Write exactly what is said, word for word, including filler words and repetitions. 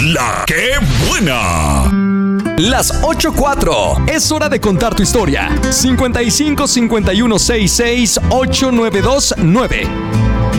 ¡La que buena! Las ocho cuatro. Es hora de contar tu historia. cincuenta y cinco cincuenta y uno sesenta y seis ochocientos noventa y dos nueve.